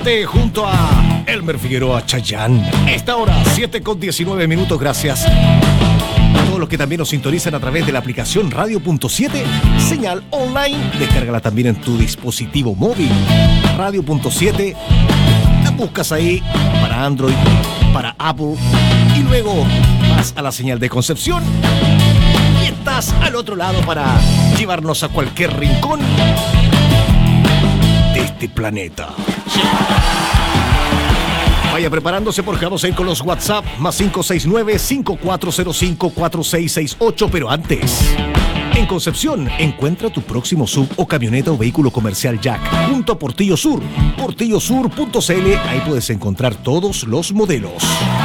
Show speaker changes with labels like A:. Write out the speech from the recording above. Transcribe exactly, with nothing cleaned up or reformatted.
A: Mate junto a Elmer Figueroa Chayán. Esta hora, siete con diecinueve minutos. Gracias a todos los que también nos sintonizan a través de la aplicación Radio punto siete, señal online. Descárgala también en tu dispositivo móvil. Radio punto siete. La buscas ahí para Android, para Apple. Y luego vas a la señal de Concepción. Y estás al otro lado para llevarnos a cualquier rincón de este planeta. Vaya preparándose porque vamos a ir con los WhatsApp más cinco seis nueve, cinco cuatro cero cinco, cuatro seis seis ocho. Pero antes, en Concepción, encuentra tu próximo sub o camioneta o vehículo comercial Jack junto a Portillo Sur. portillo sur punto c l, ahí puedes encontrar todos los modelos.